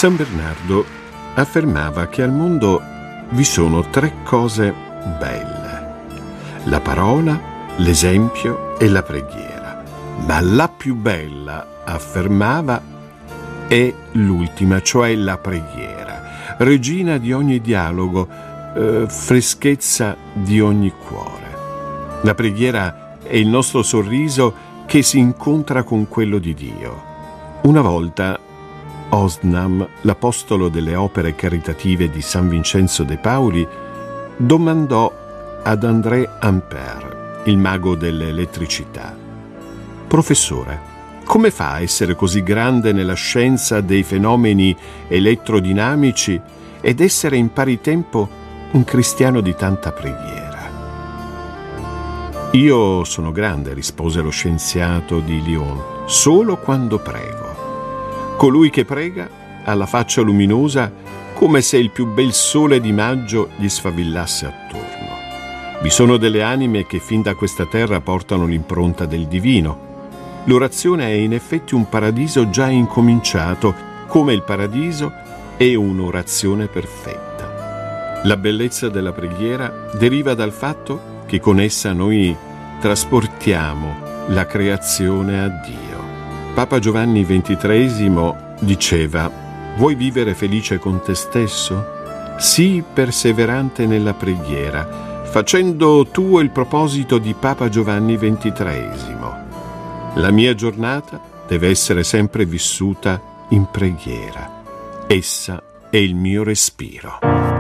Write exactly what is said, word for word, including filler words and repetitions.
San Bernardo affermava che al mondo vi sono tre cose belle: la parola, l'esempio e la preghiera. Ma la più bella, affermava, è l'ultima, cioè la preghiera, regina di ogni dialogo, eh, freschezza di ogni cuore. La preghiera è il nostro sorriso che si incontra con quello di Dio. Una volta Osnam, l'apostolo delle opere caritative di San Vincenzo de Pauli, domandò ad André Ampère, il mago dell'elettricità: «Professore, come fa a essere così grande nella scienza dei fenomeni elettrodinamici ed essere in pari tempo un cristiano di tanta preghiera?» «Io sono grande», rispose lo scienziato di Lyon, «solo quando prego. Colui che prega ha la faccia luminosa come se il più bel sole di maggio gli sfavillasse attorno. Vi sono delle anime che fin da questa terra portano l'impronta del divino. L'orazione è in effetti un paradiso già incominciato, come il paradiso è un'orazione perfetta. La bellezza della preghiera deriva dal fatto che con essa noi trasportiamo la creazione a Dio. Papa Giovanni ventitreesimo diceva: «Vuoi vivere felice con te stesso? Sii perseverante nella preghiera, facendo tuo il proposito di Papa Giovanni ventitreesimo. La mia giornata deve essere sempre vissuta in preghiera. Essa è il mio respiro».